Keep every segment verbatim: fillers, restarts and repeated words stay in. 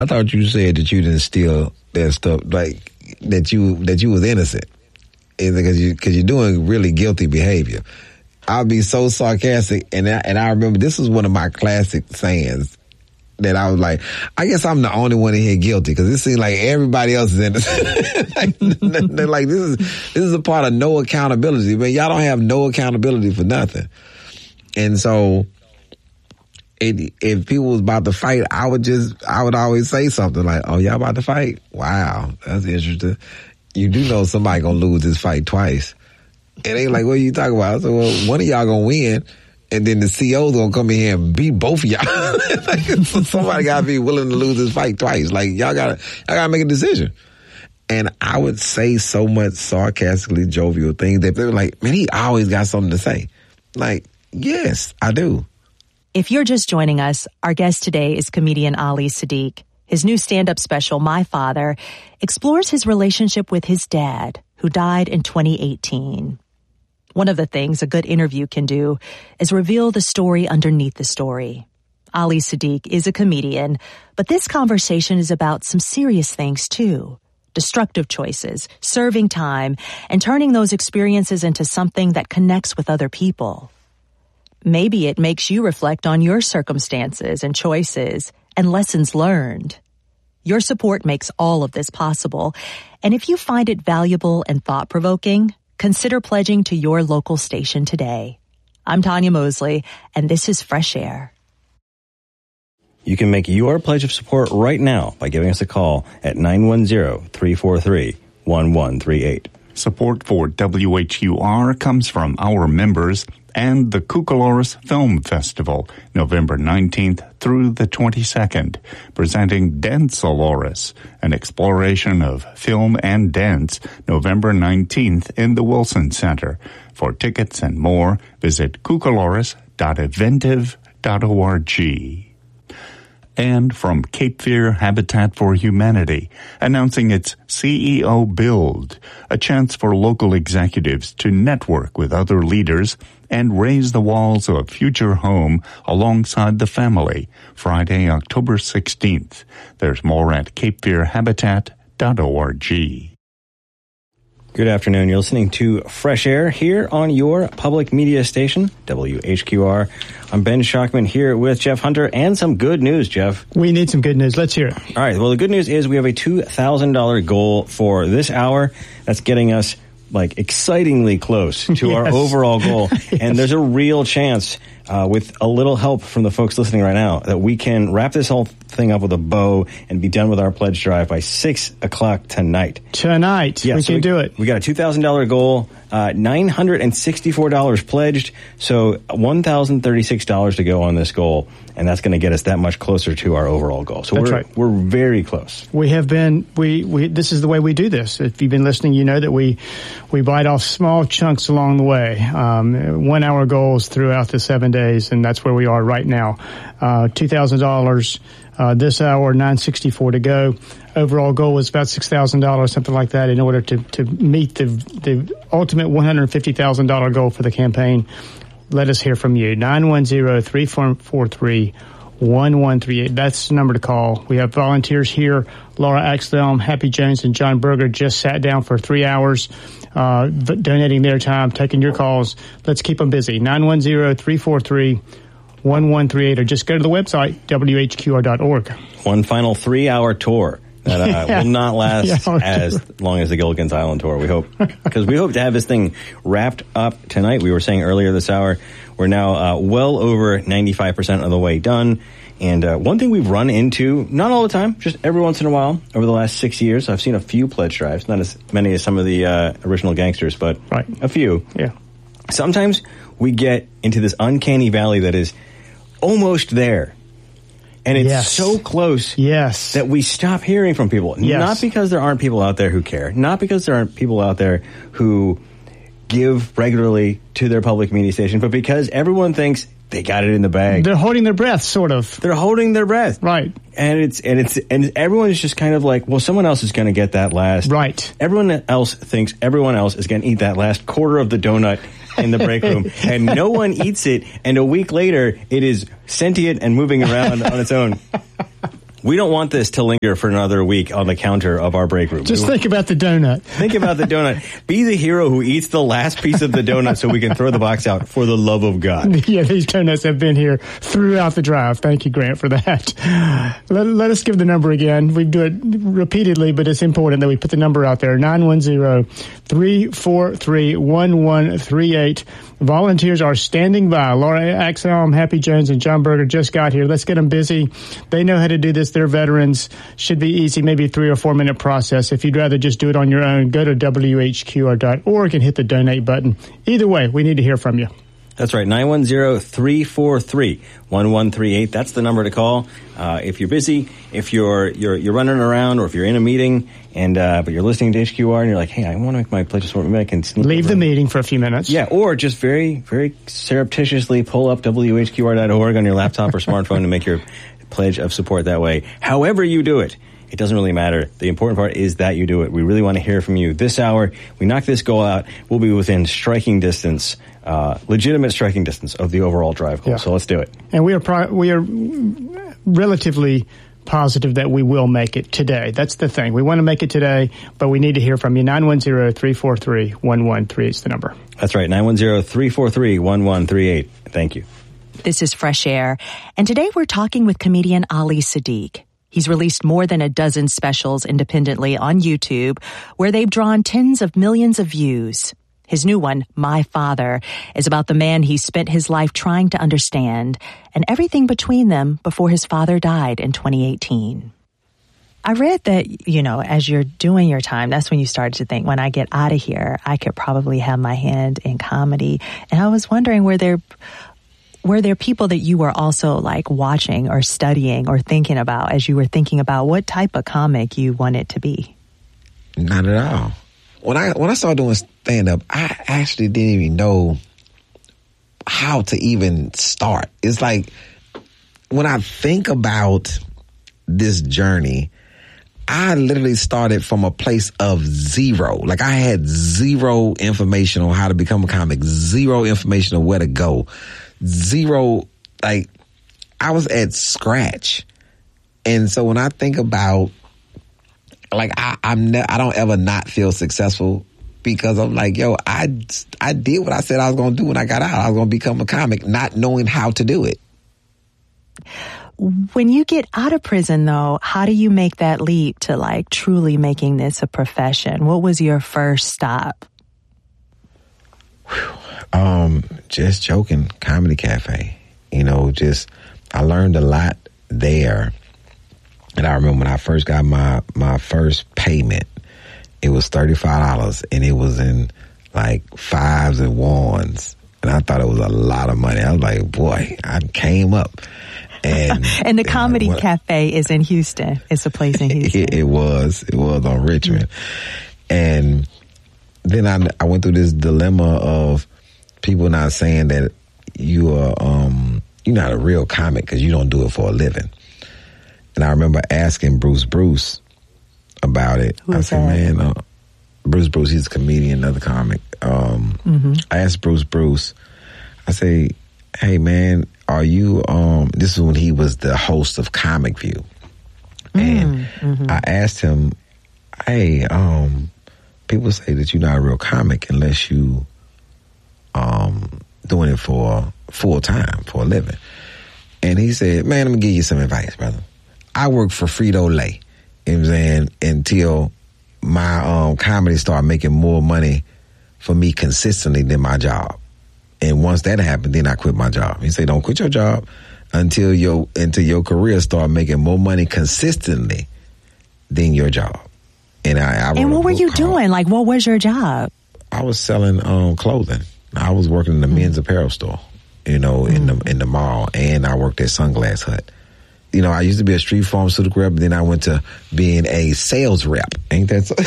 I thought you said that you didn't steal that stuff, like that you that you was innocent, because you because you're doing really guilty behavior. I'll be so sarcastic, and I, and I remember this was one of my classic sayings that I was like, I guess I'm the only one in here guilty, because it seems like everybody else is innocent. like, they're like, this is this is a part of no accountability, man. Y'all don't have no accountability for nothing, and so. It, if people was about to fight, I would just, I would always say something like, oh, y'all about to fight? Wow, that's interesting. You do know somebody gonna lose this fight twice. And they like, what are you talking about? I said, well, one of y'all gonna win, and then the C O's gonna come in here and beat both of y'all. Like, somebody gotta be willing to lose this fight twice. Like, y'all gotta, y'all gotta make a decision. And I would say so much sarcastically jovial things that they were like, man, he always got something to say. Like, yes, I do. If you're just joining us, our guest today is comedian Ali Siddiq. His new stand-up special, My Father, explores his relationship with his dad, who died in twenty eighteen. One of the things a good interview can do is reveal the story underneath the story. Ali Siddiq is a comedian, but this conversation is about some serious things too. Destructive choices, serving time, and turning those experiences into something that connects with other people. Maybe it makes you reflect on your circumstances and choices and lessons learned. Your support makes all of this possible, and if you find it valuable and thought-provoking, consider pledging to your local station today. I'm Tanya Mosley, and this is Fresh Air. You can make your pledge of support right now by giving us a call at nine one zero, three four three, one one three eight. Support for W H U R comes from our members and the Cucaloris Film Festival, November nineteenth through the twenty-second, presenting Dance-aloris, an exploration of film and dance, November nineteenth in the Wilson Center. For tickets and more, visit cucaloris dot eventive dot org. And from Cape Fear Habitat for Humanity, announcing its C E O Build, a chance for local executives to network with other leaders and raise the walls of a future home alongside the family, Friday, October sixteenth. There's more at cape fear habitat dot org. Good afternoon. You're listening to Fresh Air here on your public media station, W H Q R. I'm Ben Shockman here with Jeff Hunter, and some good news, Jeff. We need some good news. Let's hear it. All right. Well, the good news is we have a two thousand dollars goal for this hour. That's getting us, like, excitingly close to yes. our overall goal. Yes. And there's a real chance, uh, with a little help from the folks listening right now, that we can wrap this whole thing up with a bow and be done with our pledge drive by six o'clock tonight. Tonight. Yeah, we so can we, do it. We got a two thousand dollars goal, uh, nine hundred sixty-four dollars pledged, so one thousand thirty-six dollars to go on this goal, and that's going to get us that much closer to our overall goal. So that's we're, right. we're very close. We have been, we, we, this is the way we do this. If you've been listening, you know that we, we bite off small chunks along the way. Um, one hour goals throughout the seven days, and that's where we are right now. Uh, two thousand dollars. Uh, this hour, nine sixty-four to go. Overall goal was about six thousand dollars, something like that, in order to, to meet the the ultimate one hundred fifty thousand dollars goal for the campaign. Let us hear from you. nine one zero, three four three, one one three eight. That's the number to call. We have volunteers here. Laura Axelm, Happy Jones, and John Berger just sat down for three hours, uh, donating their time, taking your calls. Let's keep them busy. nine one zero, three four three, one one three eight, or just go to the website, W H Q R dot org. One final three-hour tour that uh, yeah. will not last yeah, as tour. long as the Gilligan's Island tour, we hope. Because we hope to have this thing wrapped up tonight. We were saying earlier this hour, we're now uh, well over ninety-five percent of the way done. And uh, one thing we've run into, not all the time, just every once in a while, over the last six years, I've seen a few pledge drives, not as many as some of the uh, original gangsters, but right. a few. Yeah. Sometimes we get into this uncanny valley that is almost there. And it's yes. so close yes. that we stop hearing from people. Yes. Not because there aren't people out there who care. Not because there aren't people out there who give regularly to their public media station, but because everyone thinks they got it in the bag. They're holding their breath, sort of. They're holding their breath. Right. And it's and it's and everyone's just kind of like, well, someone else is going to get that last. Right. Everyone else thinks everyone else is going to eat that last quarter of the donut in the break room, and no one eats it, and a week later, it is sentient and moving around on its own. We don't want this to linger for another week on the counter of our break room. Just think about the donut. Think about the donut. Be the hero who eats the last piece of the donut so we can throw the box out, for the love of God. Yeah, these donuts have been here throughout the drive. Thank you, Grant, for that. Let, let us give the number again. We do it repeatedly, but it's important that we put the number out there. nine one zero, three four three, one one three eight. Volunteers are standing by. Laura Axelm, Happy Jones, and John Berger just got here. Let's get them busy. They know how to do this. They're veterans. Should be easy, maybe a three or four minute process. If you'd rather just do it on your own, go to W H Q R dot org and hit the donate button. Either way, we need to hear from you. That's right, nine one zero, three four three, one one three eight. That's the number to call. Uh, if you're busy, if you're you're you're running around, or if you're in a meeting, and uh, but you're listening to H Q R and you're like, hey, I want to make my pledge of support. Maybe I can sneak leave over. the meeting for a few minutes. Yeah, or just very, very surreptitiously pull up W H Q R dot org on your laptop or smartphone to make your pledge of support that way. However you do it, it doesn't really matter. The important part is that you do it. We really want to hear from you. This hour, we knock this goal out. We'll be within striking distance, uh, legitimate striking distance of the overall drive goal. Yeah. So let's do it. And we are pro- we are relatively positive that we will make it today. That's the thing. We want to make it today, but we need to hear from you. nine one zero, three four three, one one three eight is the number. That's right. nine one zero, three four three, one one three eight. Thank you. This is Fresh Air, and today we're talking with comedian Ali Siddiq. He's released more than a dozen specials independently on YouTube, where they've drawn tens of millions of views. His new one, My Father, is about the man he spent his life trying to understand and everything between them before his father died in twenty eighteen. I read that, you know, as you're doing your time, that's when you started to think, when I get out of here, I could probably have my hand in comedy. And I was wondering, were there... Were there people that you were also like watching or studying or thinking about as you were thinking about what type of comic you wanted to be? Not at all. When I when I started doing stand up, I actually didn't even know how to even start. It's like when I think about this journey, I literally started from a place of zero. Like I had zero information on how to become a comic, zero information on where to go. Zero, like, I was at scratch. And so when I think about, like, I, I'm ne- I don't ever not feel successful, because I'm like, yo, I, I did what I said I was going to do when I got out. I was going to become a comic, not knowing how to do it. When you get out of prison, though, how do you make that leap to, like, truly making this a profession? What was your first stop? Whew. Um, just joking, Comedy Cafe. You know, just, I learned a lot there. And I remember when I first got my, my first payment, it was thirty-five dollars, and it was in like fives and ones. And I thought it was a lot of money. I was like, boy, I came up. And, and the Comedy went, Cafe is in Houston. It's a place in Houston. It, it was. It was on Richmond. And then I, I went through this dilemma of people not saying that you are, um, you're not a real comic because you don't do it for a living. And I remember asking Bruce Bruce about it. Who's I said, that? man, uh, Bruce Bruce, he's a comedian, another comic. Um, mm-hmm. I asked Bruce Bruce, I say, hey man, are you, um, this is when he was the host of Comic View. And mm-hmm. I asked him, hey, um, people say that you're not a real comic unless you um, doing it for full time, for a living. And he said, man, let me give you some advice, brother. I worked for Frito-Lay, you know what I'm saying, until my um, comedy started making more money for me consistently than my job. And once that happened, then I quit my job. He said, don't quit your job until your until your career start making more money consistently than your job. And I, I and what were you called, doing? Like, what was your job? I was selling um, clothing. I was working in the mm. men's apparel store, you know, mm. in the in the mall, and I worked at Sunglass Hut. You know, I used to be a street pharmaceutical rep, but then I went to being a sales rep. Ain't that so?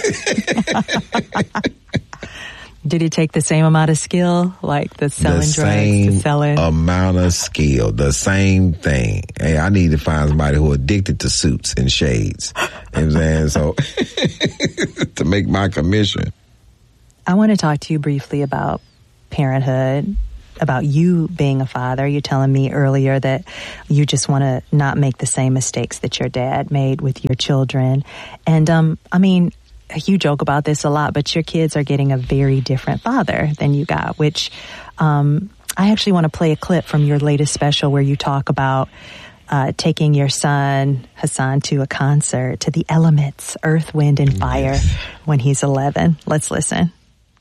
Did it take the same amount of skill, like the selling the drugs, same the selling? amount of skill, the same thing. Hey, I need to find somebody who addicted to suits and shades. You know what I'm saying? So, to make my commission. I want to talk to you briefly about parenthood about you being a father. You're telling me earlier that you just want to not make the same mistakes that your dad made with your children. And, um, I mean, you joke about this a lot, but your kids are getting a very different father than you got, which, um, I actually want to play a clip from your latest special where you talk about uh, taking your son, Hassan, to a concert, to the Elements, Earth, Wind, and Fire, yes, when he's eleven. Let's listen.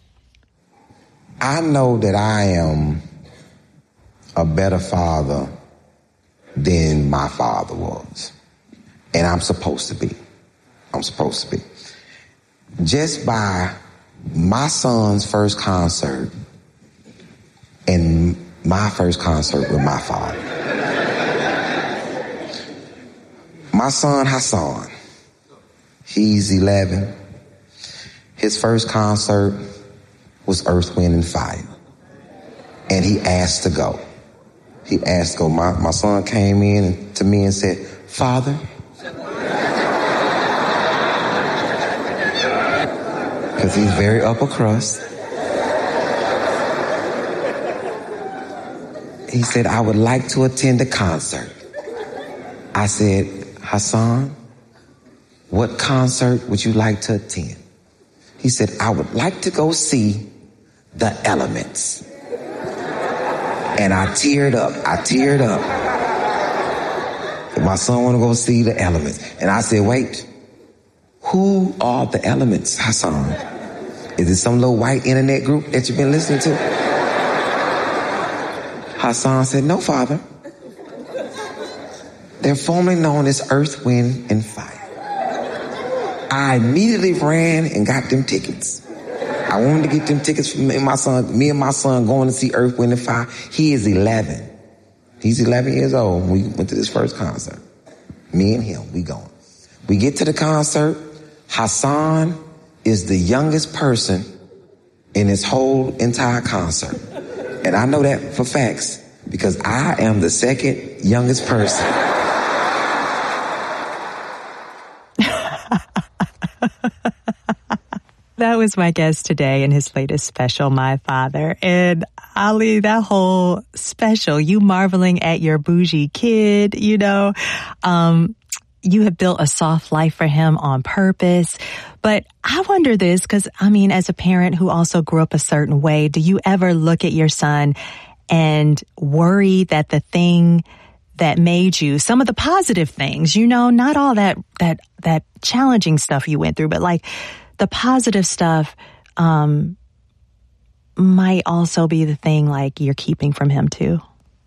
I know that I am a better father than my father was. And I'm supposed to be. I'm supposed to be. Just by my son's first concert and my first concert with my father. My son Hassan, he's eleven. His first concert was Earth, Wind, and Fire. And he asked to go. He asked to go. My, my son came in to me and said, Father, because he's very upper crust. He said, I would like to attend a concert. I said, Hassan, what concert would you like to attend? He said, I would like to go see the Elements. And I teared up. I teared up. My son want to go see the Elements. And I said, wait, who are the Elements, Hassan? Is it some little white internet group that you've been listening to? Hassan said, no, Father. They're formerly known as Earth, Wind, and Fire. I immediately ran and got them tickets. I wanted to get them tickets for me and my son, me and my son going to see Earth, Wind, and Fire. He is eleven. He's eleven years old when we went to this first concert. Me and him, we going. We get to the concert. Hassan is the youngest person in this whole entire concert. And I know that for facts because I am the second youngest person. That was my guest today in his latest special, My Father. And Ali, that whole special, you marveling at your bougie kid, you know, um, you have built a soft life for him on purpose. But I wonder this, because, I mean, as a parent who also grew up a certain way, do you ever look at your son and worry that the thing that made you, some of the positive things, you know, not all that, that, that challenging stuff you went through, but like the positive stuff, um, might also be the thing like you're keeping from him too?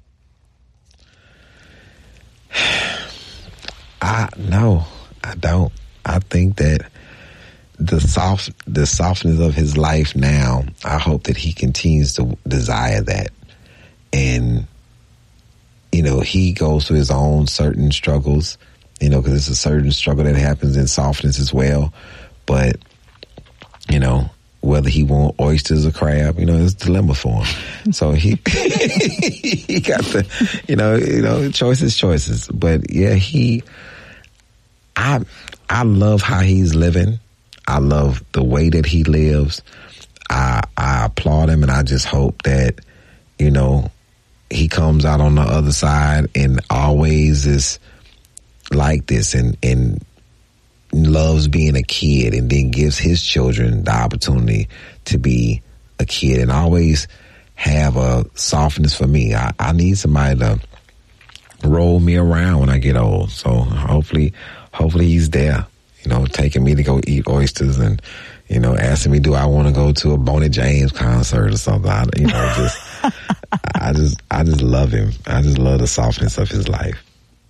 I no, I don't. I think that the soft, the softness of his life now, I hope that he continues to desire that. And, you know, he goes through his own certain struggles, you know, because it's a certain struggle that happens in softness as well. But, you know, whether he want oysters or crab, you know, it's a dilemma for him. So he, he got the, you know, you know, choices, choices. But yeah, he, I, I love how he's living. I love the way that he lives. I, I applaud him, and I just hope that, you know, he comes out on the other side and always is like this and, and loves being a kid, and then gives his children the opportunity to be a kid, and always have a softness for me. I, I need somebody to roll me around when I get old. So hopefully, hopefully he's there, you know, taking me to go eat oysters and, you know, asking me, do I want to go to a Bonnie James concert or something? I, you know, just, I just, I just love him. I just love the softness of his life.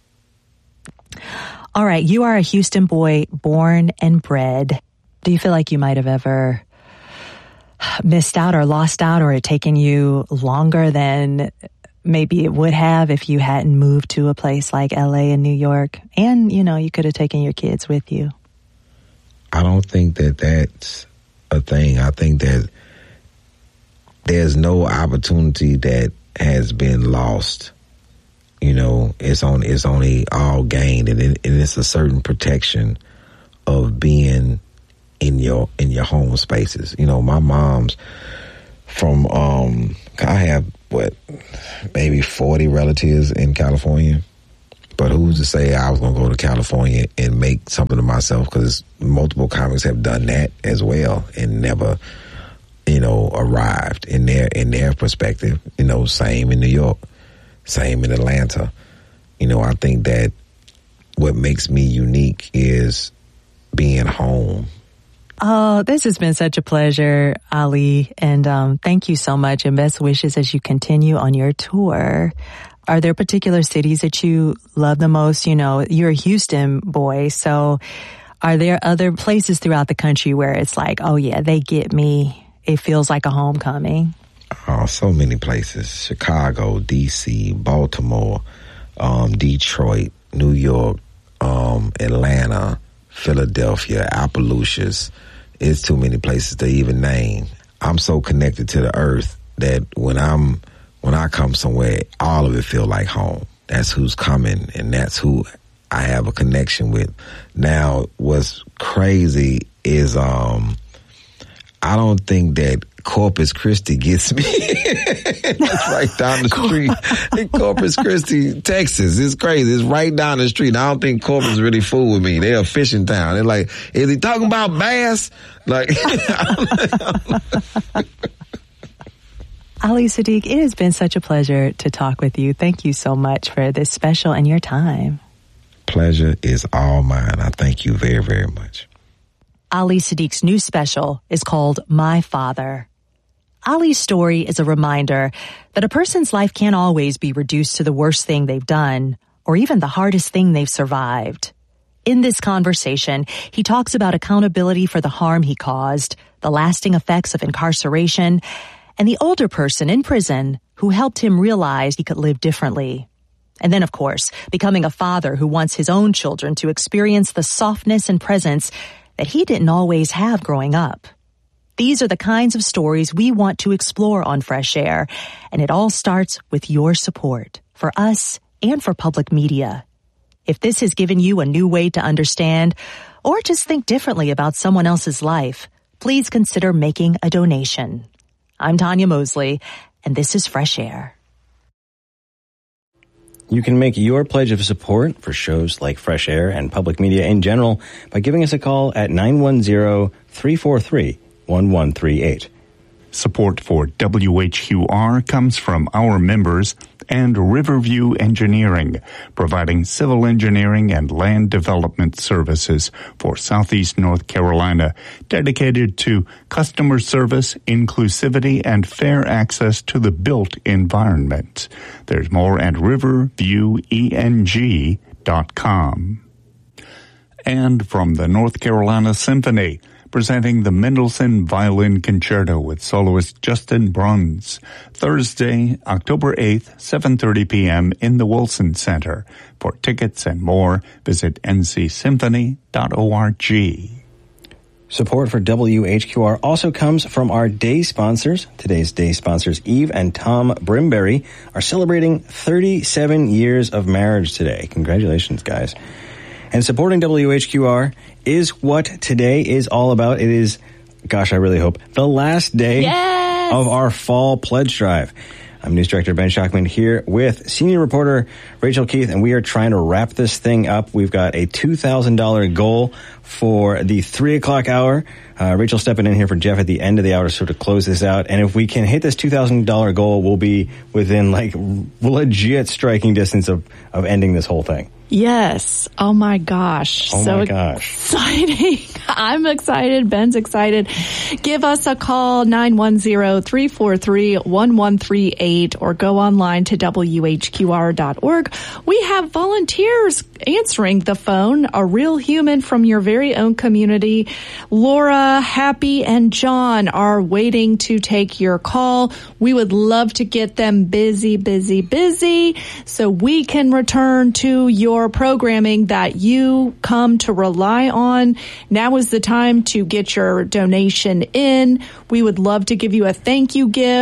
All right. You are a Houston boy, born and bred. Do you feel like you might have ever missed out or lost out, or it taken you longer than maybe it would have if you hadn't moved to a place like L A and New York? And, you know, you could have taken your kids with you. I don't think that that's a thing. I think that there's no opportunity that has been lost. You know, it's on, it's only all gained, and, it, and it's a certain protection of being in your, in your home spaces. You know, my mom's from, um, I have, what, maybe forty relatives in California. But who's to say I was going to go to California and make something of myself? Because multiple comics have done that as well and never, you know, arrived in their in their perspective. You know, same in New York, same in Atlanta. You know, I think that what makes me unique is being home. Oh, this has been such a pleasure, Ali, and um, thank you so much, and best wishes as you continue on your tour. Are there particular cities that you love the most? You know, you're a Houston boy, so are there other places throughout the country where it's like, oh yeah, they get me, it feels like a homecoming? Oh, so many places. Chicago, D C, Baltimore, um, Detroit, New York, um, Atlanta, Philadelphia, Appaloosas. It's too many places to even name. I'm so connected to the earth that when I'm when I come somewhere, all of it feel like home. That's who's coming, and that's who I have a connection with. Now, what's crazy is um, I don't think that Corpus Christi gets me. It's right down the street. In Corpus Christi, Texas. It's crazy. It's right down the street. I don't think Corpus really fool with me. They're a fishing town. They're like, is he talking about bass? Like, Ali Siddiq, it has been such a pleasure to talk with you. Thank you so much for this special and your time. Pleasure is all mine. I thank you very, very much. Ali Siddiq's new special is called My Father. Ali's story is a reminder that a person's life can't always be reduced to the worst thing they've done or even the hardest thing they've survived. In this conversation, he talks about accountability for the harm he caused, the lasting effects of incarceration, and the older person in prison who helped him realize he could live differently. And then, of course, becoming a father who wants his own children to experience the softness and presence that he didn't always have growing up. These are the kinds of stories we want to explore on Fresh Air, and it all starts with your support for us and for public media. If this has given you a new way to understand or just think differently about someone else's life, please consider making a donation. I'm Tanya Mosley, and this is Fresh Air. You can make your pledge of support for shows like Fresh Air and public media in general by giving us a call at nine one zero, three four three, one one three eight. Support for W H Q R comes from our members and Riverview Engineering, providing civil engineering and land development services for Southeast North Carolina, dedicated to customer service, inclusivity, and fair access to the built environment. There's more at riverview eng dot com. And from the North Carolina Symphony, presenting the Mendelssohn Violin Concerto with soloist Justin Bruns, Thursday, October eighth, seven thirty p.m. in the Wilson Center. For tickets and more, visit n c symphony dot org. Support for W H Q R also comes from our day sponsors. Today's day sponsors, Eve and Tom Brimberry, are celebrating thirty-seven years of marriage today. Congratulations, guys. And supporting W H Q R is what today is all about. It is, gosh, I really hope, the last day yes! of our fall pledge drive. I'm News Director Ben Schachtman here with senior reporter Rachel Keith, and we are trying to wrap this thing up. We've got a two thousand dollars goal for the three o'clock hour. Uh, Rachel stepping in here for Jeff at the end of the hour to sort of close this out. And if we can hit this two thousand dollars goal, we'll be within like legit striking distance of, of ending this whole thing. Yes. Oh my gosh. Oh so my gosh. Exciting. I'm excited. Ben's excited. Give us a call, nine one zero, three four three, one one three eight, or go online to w h q r dot org. We have volunteers answering the phone, a real human from your very own community. Laura, Happy, and John are waiting to take your call. We would love to get them busy, busy, busy so we can return to your programming that you come to rely on. Now is the time to get your donation in. We would love to give you a thank you gift.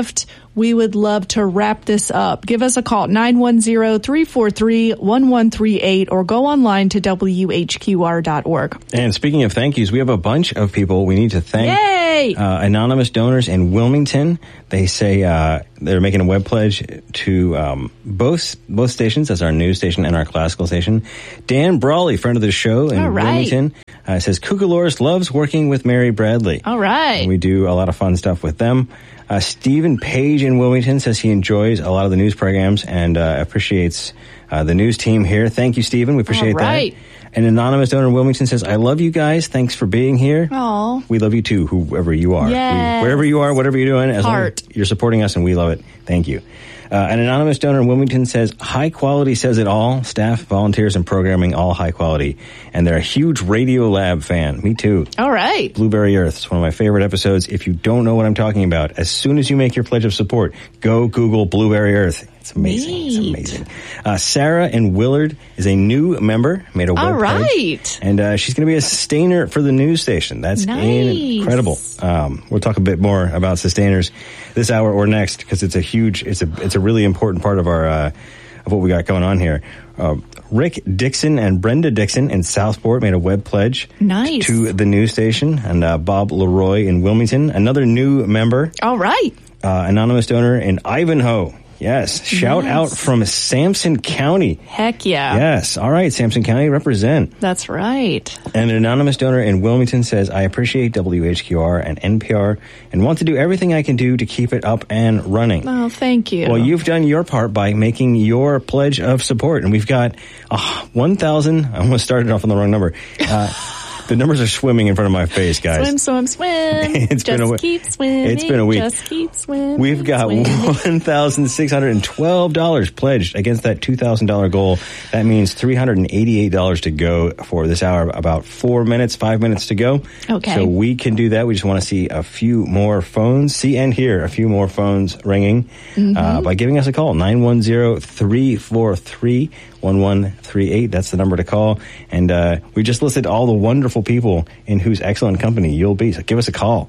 we would love to wrap this up. Give us a call, nine one zero, three four three, one one three eight, or go online to W H Q R dot org. And speaking of thank yous, we have a bunch of people we need to thank. Yay! Uh, anonymous donors in Wilmington. They say uh, they're making a web pledge to um, both both stations, that's our news station and our classical station. Dan Brawley, friend of the show in All right. Wilmington, uh, says Cucalores loves working with Mary Bradley. All right. And we do a lot of fun stuff with them. Uh, Stephen Page in Wilmington says he enjoys a lot of the news programs and uh, appreciates uh, the news team here. Thank you, Stephen. We appreciate All right. that. An anonymous donor in Wilmington says, I love you guys. Thanks for being here. Aw. We love you too, whoever you are. Yes. We, wherever you are, whatever you're doing, as long Heart. as you're supporting us and we love it. Thank you. Uh, an anonymous donor in Wilmington says, high quality says it all. Staff, volunteers, and programming, all high quality. And they're a huge Radio Lab fan. Me too. All right. Blueberry Earth. It's one of my favorite episodes. If you don't know what I'm talking about, as soon as you make your pledge of support, go Google Blueberry Earth. It's amazing. Neat. It's amazing. Uh, Sarah in Willard is a new member, made a web All right. pledge. And uh, she's going to be a sustainer for the news station. That's Nice. incredible. Um, we'll talk a bit more about sustainers this hour or next, because it's a huge, it's a, it's a really important part of our, uh, of what we got going on here. Uh, Rick Dixon and Brenda Dixon in Southport made a web pledge Nice. to the news station. And uh, Bob Leroy in Wilmington, another new member. All right. Uh, anonymous donor in Ivanhoe. Yes. Shout Yes. out from Sampson County. Heck yeah. Yes. All right, Sampson County, represent. That's right. And an anonymous donor in Wilmington says, I appreciate W H Q R and N P R and want to do everything I can do to keep it up and running. Oh, thank you. Well, you've done your part by making your pledge of support. And we've got uh, one thousand. I almost started off on the wrong number. Uh, the numbers are swimming in front of my face, guys. Swim, swim, swim. It's Just been a week. keep swimming. It's been a week. Just keep swimming. We've got swimming. one thousand six hundred twelve dollars pledged against that two thousand dollars goal. That means three hundred eighty-eight dollars to go for this hour, about four minutes, five minutes to go. Okay. So we can do that. We just want to see a few more phones, see and hear a few more phones ringing Mm-hmm. uh, by giving us a call, nine one zero, three four three, one one three eight. That's the number to call. And uh, we just listed all the wonderful people in whose excellent company you'll be. So give us a call.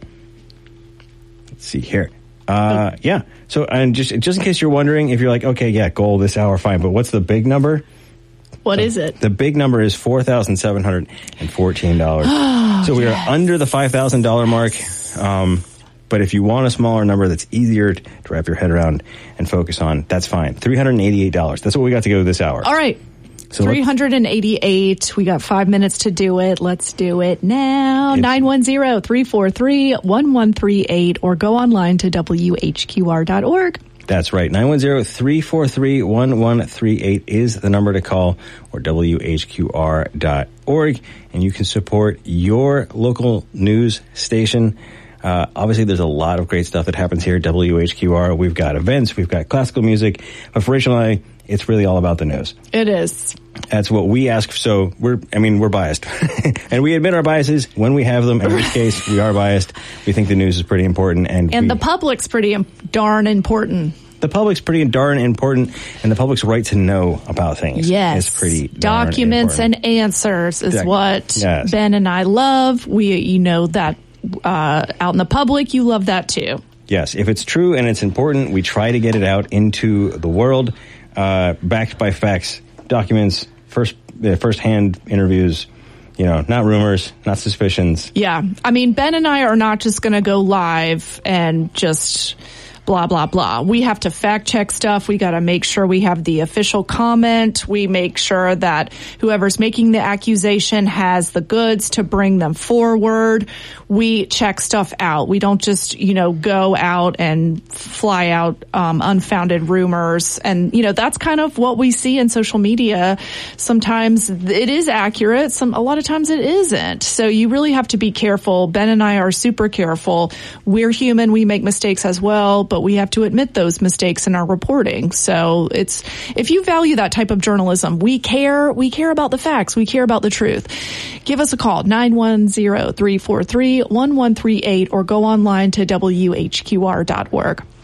Let's see here. Uh, yeah. So, and just just in case you're wondering, if you're like, okay, yeah, goal this hour, fine, but what's the big number? What is it? The big number is four thousand seven hundred fourteen dollars. So we yes. are under the five thousand dollars mark. Um, but if you want a smaller number that's easier to wrap your head around and focus on, that's fine. three hundred eighty-eight dollars. That's what we got to go this hour. All right. So three hundred eighty-eight. We got five minutes to do it. Let's do it now. nine one zero, three four three, one one three eight or go online to W H Q R dot org. That's right. nine one zero, three four three, one one three eight is the number to call, or W H Q R dot org. And you can support your local news station. Uh, obviously, there's a lot of great stuff that happens here at W H Q R. We've got events, we've got classical music. But for Rachel and I, it's really all about the news. It is. That's what we ask. So we're, I mean, we're biased. And we admit our biases when we have them, in which case we are biased. We think the news is pretty important. And, And we, the public's pretty im- darn important. the public's pretty darn important, and the public's right to know about things Yes. is pretty darn Documents important. and answers is Doc- what yes. Ben and I love. We, you know, that uh, out in the public, you love that too. Yes, if it's true and it's important, we try to get it out into the world, uh, backed by facts, documents, first uh, first-hand interviews, you know, not rumors, not suspicions. Yeah. I mean, Ben and I are not just going to go live and just blah, blah, blah. We have to fact check stuff. We got to make sure we have the official comment. We make sure that whoever's making the accusation has the goods to bring them forward. We check stuff out. We don't just, you know, go out and fly out um, unfounded rumors. And, you know, that's kind of what we see in social media. Sometimes it is accurate. Some, a lot of times it isn't. So you really have to be careful. Ben and I are super careful. We're human. We make mistakes as well, but we have to admit those mistakes in our reporting. So it's, if you value that type of journalism, we care, we care about the facts. We care about the truth. Give us a call, nine one zero, three four three, one one three eight, or go online to W H Q R dot org.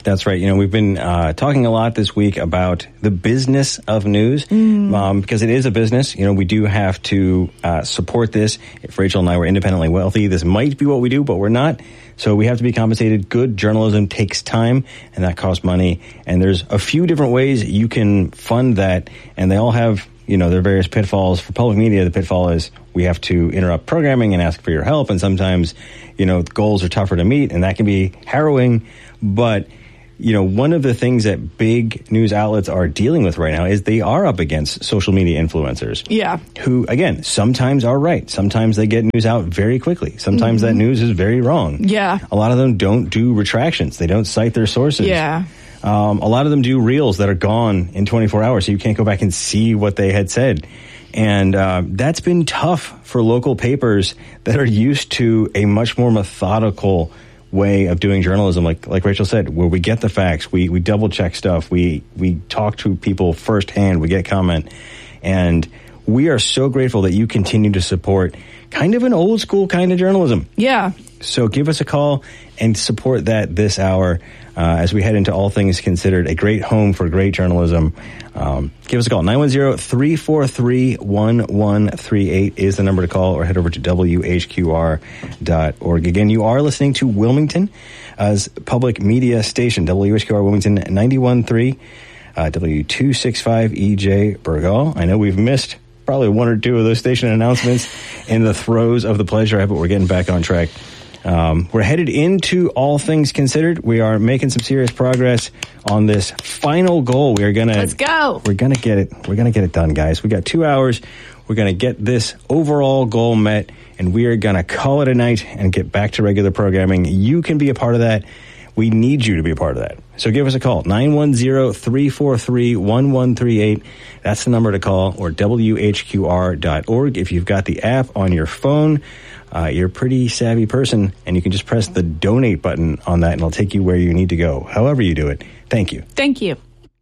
That's right. You know, we've been uh, talking a lot this week about the business of news mm. um, because it is a business. You know, we do have to uh, support this. If Rachel and I were independently wealthy, this might be what we do, but we're not. So we have to be compensated. Good journalism takes time, and that costs money. And there's a few different ways you can fund that, and they all have, you know, their various pitfalls. For public media, the pitfall is we have to interrupt programming and ask for your help, and sometimes, you know, goals are tougher to meet, and that can be harrowing. But you know, one of the things that big news outlets are dealing with right now is they are up against social media influencers. Yeah. Who, again, sometimes are right. Sometimes they get news out very quickly. Sometimes mm-hmm. that news is very wrong. Yeah. A lot of them don't do retractions. They don't cite their sources. Yeah. Um, a lot of them do reels that are gone in twenty-four hours, so you can't go back and see what they had said. And uh, that's been tough for local papers that are used to a much more methodical way of doing journalism, like like Rachel said, where we get the facts, we we double check stuff, we we talk to people firsthand, we get comment, and we are so grateful that you continue to support kind of an old school kind of journalism. Yeah. So give us a call and support that this hour uh, as we head into All Things Considered, a great home for great journalism. Um, give us a call. nine one zero, three four three, one one three eight is the number to call, or head over to W H Q R dot org. Again, you are listening to Wilmington's public media station, W H Q R Wilmington ninety-one point three, uh, W two sixty-five E J Burgal. I know we've missed probably one or two of those station announcements in the throes of the pleasure, but we're getting back on track. Um, we're headed into All Things Considered. We are making some serious progress on this final goal. We are gonna let's go. We're gonna get it. We're gonna get it done, guys. We got two hours. We're gonna get this overall goal met, and we are gonna call it a night and get back to regular programming. You can be a part of that. We need you to be a part of that. So give us a call, nine one zero, three four three, one one three eight. That's the number to call, or W H Q R dot org. If you've got the app on your phone, uh, you're a pretty savvy person, and you can just press the donate button on that, and it'll take you where you need to go. However you do it. Thank you. Thank you.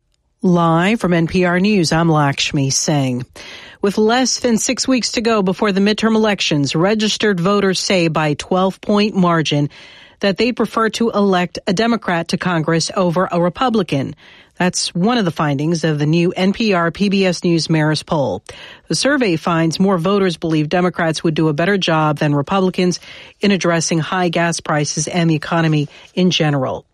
Live from N P R News, I'm Lakshmi Singh. With less than six weeks to go before the midterm elections, registered voters say by twelve-point margin that they prefer to elect a Democrat to Congress over a Republican. That's one of the findings of the new N P R P B S News Marist poll. The survey finds more voters believe Democrats would do a better job than Republicans in addressing high gas prices and the economy in general.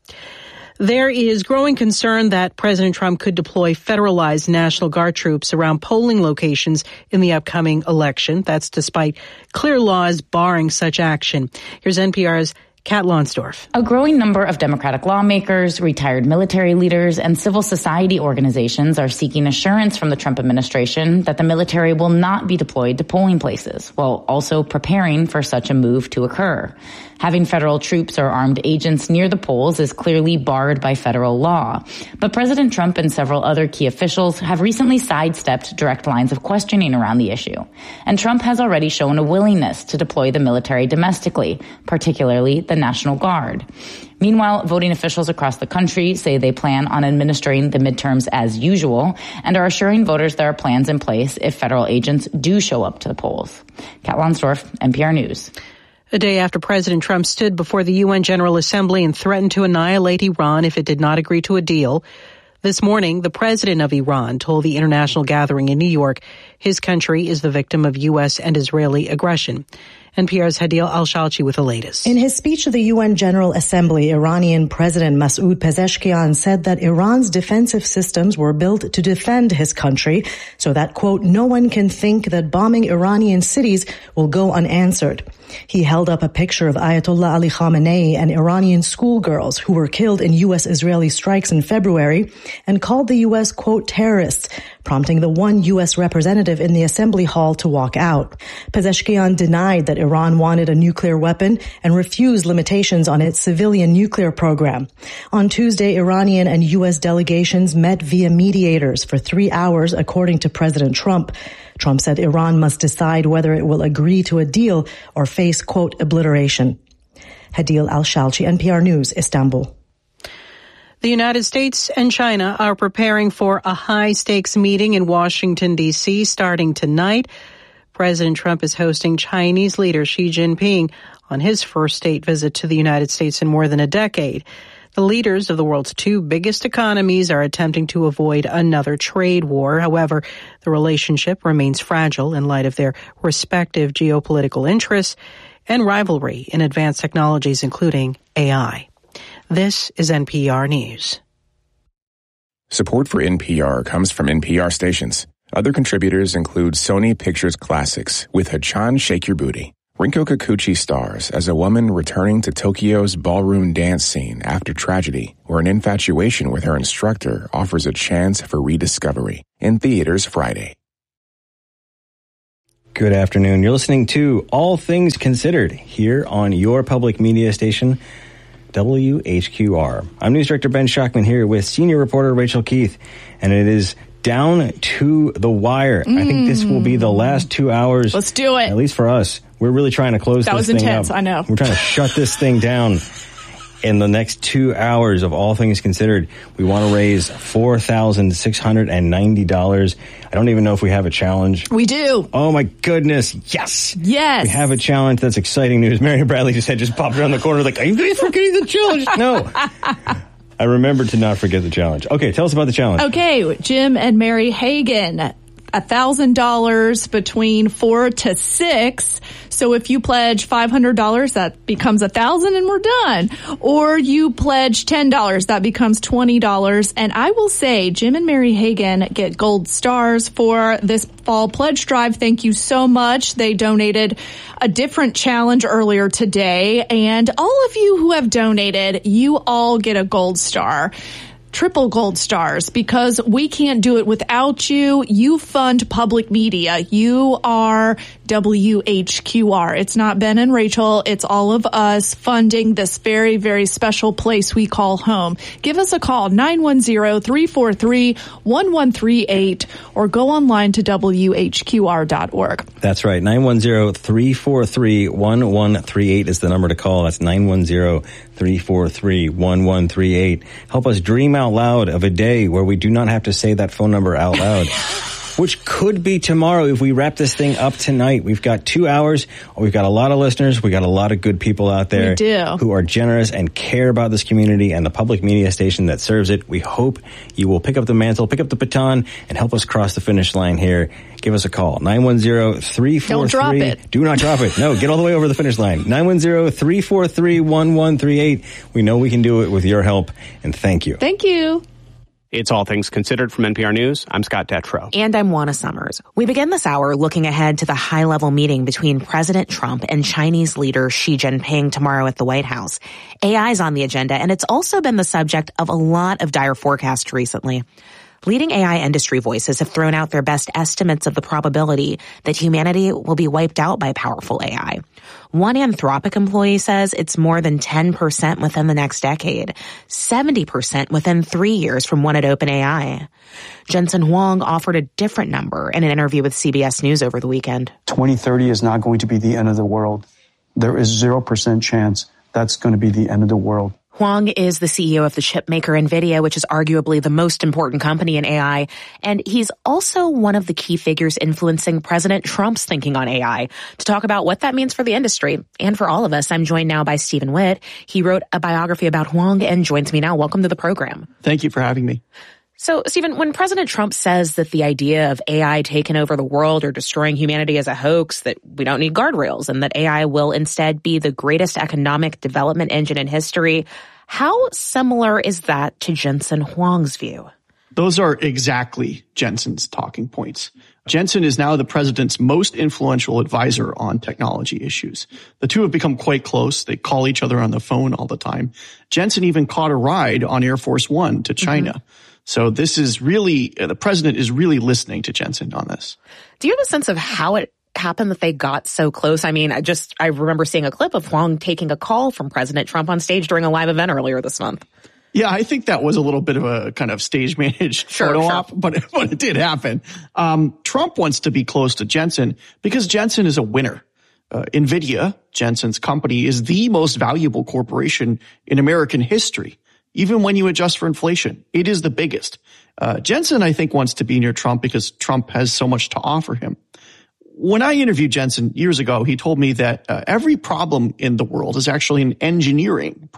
There is growing concern that President Trump could deploy federalized National Guard troops around polling locations in the upcoming election. That's despite clear laws barring such action. Here's N P R's Kat Lonsdorf. A growing number of Democratic lawmakers, retired military leaders, and civil society organizations are seeking assurance from the Trump administration that the military will not be deployed to polling places, while also preparing for such a move to occur. Having federal troops or armed agents near the polls is clearly barred by federal law. But President Trump and several other key officials have recently sidestepped direct lines of questioning around the issue. And Trump has already shown a willingness to deploy the military domestically, particularly the National Guard. Meanwhile, voting officials across the country say they plan on administering the midterms as usual and are assuring voters there are plans in place if federal agents do show up to the polls. Kat Lonsdorf, N P R News. A day after President Trump stood before the U N General Assembly and threatened to annihilate Iran if it did not agree to a deal, this morning, the president of Iran told the international gathering in New York his country is the victim of U S and Israeli aggression. N P R's Hadil Al-Shalchi with the latest. In his speech to the U N General Assembly, Iranian President Masoud Pezeshkian said that Iran's defensive systems were built to defend his country so that, quote, no one can think that bombing Iranian cities will go unanswered. He held up a picture of Ayatollah Ali Khamenei and Iranian schoolgirls who were killed in U S-Israeli strikes in February and called the U S, quote, terrorists, prompting the one U S representative in the assembly hall to walk out. Pezeshkian denied that Iran wanted a nuclear weapon and refused limitations on its civilian nuclear program. On Tuesday, Iranian and U S delegations met via mediators for three hours, according to President Trump. Trump said Iran must decide whether it will agree to a deal or face, quote, obliteration. Hadil Al-Shalchi, N P R News, Istanbul. The United States and China are preparing for a high-stakes meeting in Washington, D C starting tonight. President Trump is hosting Chinese leader Xi Jinping on his first state visit to the United States in more than a decade. The leaders of the world's two biggest economies are attempting to avoid another trade war. However, the relationship remains fragile in light of their respective geopolitical interests and rivalry in advanced technologies, including A I. This is N P R News. Support for N P R comes from N P R stations. Other contributors include Sony Pictures Classics with Hachan Shake Your Booty. Rinko Kikuchi stars as a woman returning to Tokyo's ballroom dance scene after tragedy, where an infatuation with her instructor offers a chance for rediscovery. In theaters Friday. Good afternoon. You're listening to All Things Considered here on your public media station, W H Q R. I'm News Director Ben Schachtman here with senior reporter Rachel Keith, and it is down to the wire. Mm. I think this will be the last two hours. Let's do it. At least for us. We're really trying to close that this thing intense, up. I know. We're trying to shut this thing down in the next two hours of All Things Considered. We want to raise four thousand six hundred ninety dollars. I don't even know if we have a challenge. We do. Oh, my goodness. Yes. Yes. We have a challenge. That's exciting news. Marion Bradley just had just popped around the corner like, are you guys forgetting the challenge? No. I remembered to not forget the challenge. Okay, tell us about the challenge. Okay, Jim and Mary Hagan, one thousand dollars between four to six. So if you pledge five hundred dollars, that becomes one thousand dollars and we're done. Or you pledge ten dollars, that becomes twenty dollars. And I will say, Jim and Mary Hagan get gold stars for this fall pledge drive. Thank you so much. They donated a different challenge earlier today. And all of you who have donated, you all get a gold star. Triple gold stars, because we can't do it without you. You fund public media. You are W H Q R. It's not Ben and Rachel. It's all of us funding this very, very special place we call home. Give us a call, nine one zero, three four three, one one three eight, or go online to W H Q R dot org. That's right. nine one zero, three four three, one one three eight is the number to call. That's nine one zero, three four three, one one three eight. Help us dream out loud of a day where we do not have to say that phone number out loud, which could be tomorrow if we wrap this thing up tonight. We've got two hours. We've got a lot of listeners. We got a lot of good people out there we do. who are generous and care about this community and the public media station that serves it. We hope you will pick up the mantle, pick up the baton, and help us cross the finish line here. Give us a call, nine one zero, three four three. Don't drop it. Do not drop it. No, get all the way over the finish line. nine one zero, three four three, one one three eight. We know we can do it with your help, and thank you. Thank you. It's All Things Considered from N P R News. I'm Scott Detrow. And I'm Juana Summers. We begin this hour looking ahead to the high-level meeting between President Trump and Chinese leader Xi Jinping tomorrow at the White House. A I is on the agenda, and it's also been the subject of a lot of dire forecasts recently. Leading A I industry voices have thrown out their best estimates of the probability that humanity will be wiped out by powerful A I. One Anthropic employee says it's more than ten percent within the next decade, seventy percent within three years from one at OpenAI. Jensen Huang offered a different number in an interview with C B S News over the weekend. twenty thirty is not going to be the end of the world. There is zero percent chance that's going to be the end of the world. Huang is the C E O of the chipmaker NVIDIA, which is arguably the most important company in A I. And he's also one of the key figures influencing President Trump's thinking on A I. To talk about what that means for the industry and for all of us, I'm joined now by Stephen Witt. He wrote a biography about Huang and joins me now. Welcome to the program. Thank you for having me. So, Stephen, when President Trump says that the idea of A I taking over the world or destroying humanity is a hoax, that we don't need guardrails and that A I will instead be the greatest economic development engine in history, how similar is that to Jensen Huang's view? Those are exactly Jensen's talking points. Jensen is now the president's most influential advisor on technology issues. The two have become quite close. They call each other on the phone all the time. Jensen even caught a ride on Air Force One to China. Mm-hmm. So this is really, the president is really listening to Jensen on this. Do you have a sense of how it happened that they got so close? I mean, I just, I remember seeing a clip of Huang taking a call from President Trump on stage during a live event earlier this month. Yeah, I think that was a little bit of a kind of stage managed sure, photo sure. op, but, but it did happen. Um, Trump wants to be close to Jensen because Jensen is a winner. Uh, NVIDIA, Jensen's company, is the most valuable corporation in American history. Even when you adjust for inflation, it is the biggest. Uh, Jensen, I think, wants to be near Trump because Trump has so much to offer him. When I interviewed Jensen years ago, he told me that uh, every problem in the world is actually an engineering problem.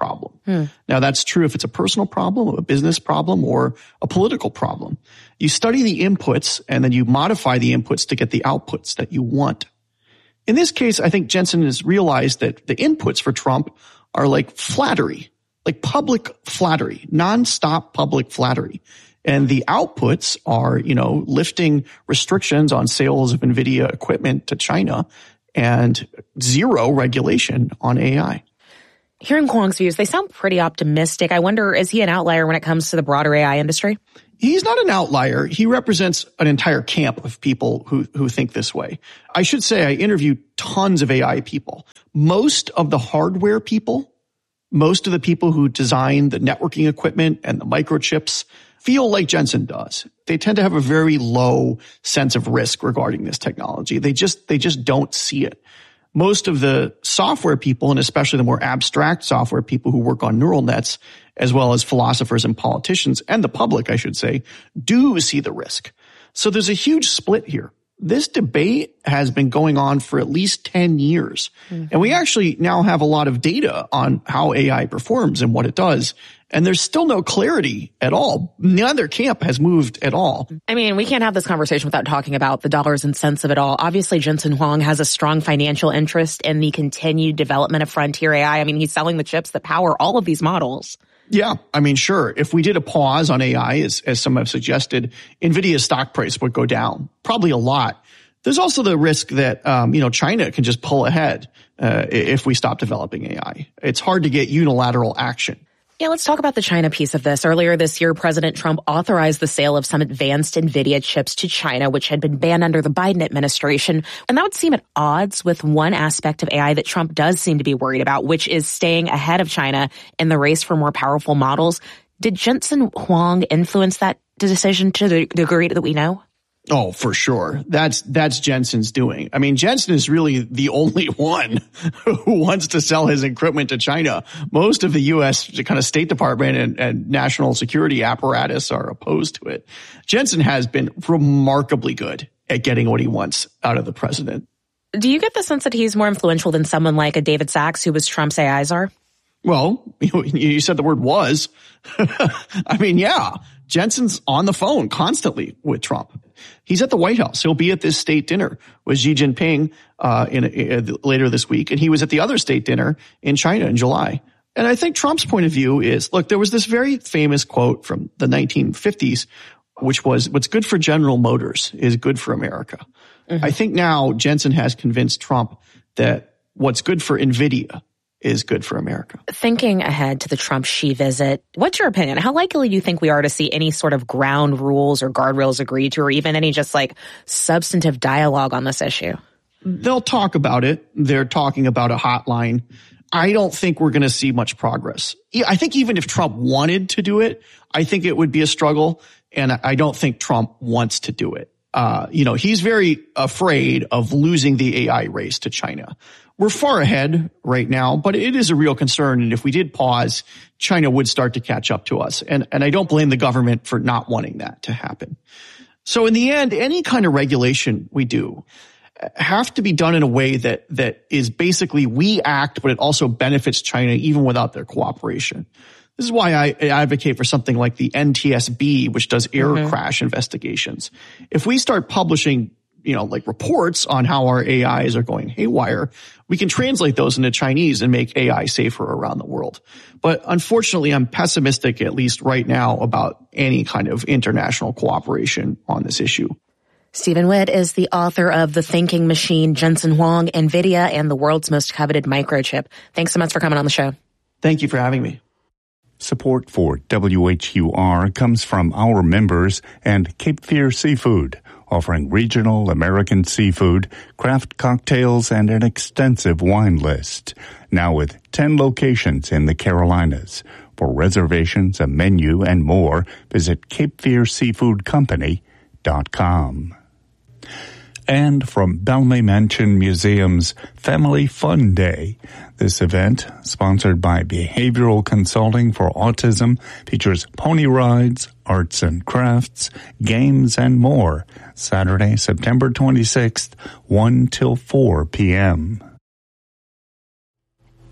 Hmm. Now, that's true if it's a personal problem, a business problem, or a political problem. You study the inputs and then you modify the inputs to get the outputs that you want. In this case, I think Jensen has realized that the inputs for Trump are like flattery, like public flattery, nonstop public flattery. And the outputs are, you know, lifting restrictions on sales of NVIDIA equipment to China and zero regulation on A I. Hearing Huang's views, they sound pretty optimistic. I wonder, is he an outlier when it comes to the broader A I industry? He's not an outlier. He represents an entire camp of people who, who think this way. I should say I interviewed tons of A I people. Most of the hardware people, most of the people who design the networking equipment and the microchips feel like Jensen does. They tend to have a very low sense of risk regarding this technology. They just, they just don't see it. Most of the software people, and especially the more abstract software people who work on neural nets, as well as philosophers and politicians, and the public, I should say, do see the risk. So there's a huge split here. This debate has been going on for at least ten years. Mm-hmm. And we actually now have a lot of data on how A I performs and what it does. And there's still no clarity at all. Neither camp has moved at all. I mean, we can't have this conversation without talking about the dollars and cents of it all. Obviously, Jensen Huang has a strong financial interest in the continued development of frontier A I. I mean, he's selling the chips that power all of these models. Yeah, I mean, sure. If we did a pause on A I, as, as some have suggested, NVIDIA's stock price would go down, probably a lot. There's also the risk that, um, you know, China can just pull ahead uh, if we stop developing A I. It's hard to get unilateral action. Yeah, let's talk about the China piece of this. Earlier this year, President Trump authorized the sale of some advanced NVIDIA chips to China, which had been banned under the Biden administration. And that would seem at odds with one aspect of A I that Trump does seem to be worried about, which is staying ahead of China in the race for more powerful models. Did Jensen Huang influence that decision to the degree that we know? Oh, for sure. That's, that's Jensen's doing. I mean, Jensen is really the only one who wants to sell his equipment to China. Most of the U S kind of State Department and, and national security apparatus are opposed to it. Jensen has been remarkably good at getting what he wants out of the president. Do you get the sense that he's more influential than someone like a David Sachs, who was Trump's A I czar? Well, you, you said the word was. I mean, yeah, Jensen's on the phone constantly with Trump. He's at the White House. He'll be at this state dinner with Xi Jinping uh, in, in later this week, and he was at the other state dinner in China in July. And I think Trump's point of view is, look, there was this very famous quote from the nineteen fifties, which was, what's good for General Motors is good for America. Mm-hmm. I think now Jensen has convinced Trump that what's good for NVIDIA is good for America. Thinking ahead to the Trump-Xi visit, what's your opinion? How likely do you think we are to see any sort of ground rules or guardrails agreed to, or even any just like substantive dialogue on this issue? They'll talk about it. They're talking about a hotline. I don't think we're going to see much progress. I think even if Trump wanted to do it, I think it would be a struggle. And I don't think Trump wants to do it. Uh, you know, he's very afraid of losing the A I race to China. We're far ahead right now, but it is a real concern. And if we did pause, China would start to catch up to us. And, and I don't blame the government for not wanting that to happen. So in the end, any kind of regulation we do have to be done in a way that, that is basically we act, but it also benefits China even without their cooperation. This is why I advocate for something like the N T S B, which does air mm-hmm. crash investigations. If we start publishing, you know, like reports on how our A Is are going haywire, we can translate those into Chinese and make A I safer around the world. But unfortunately, I'm pessimistic, at least right now, about any kind of international cooperation on this issue. Stephen Witt is the author of The Thinking Machine, Jensen Huang, NVIDIA, and the World's Most Coveted Microchip. Thanks so much for coming on the show. Thank you for having me. Support for W H U R comes from our members and Cape Fear Seafood, offering regional American seafood, craft cocktails, and an extensive wine list. Now with ten locations in the Carolinas. For reservations, a menu, and more, visit cape fear seafood company dot com. And from Belmy Mansion Museum's Family Fun Day. This event, sponsored by Behavioral Consulting for Autism, features pony rides, arts and crafts, games, and more. Saturday, September twenty-sixth, one till four p.m.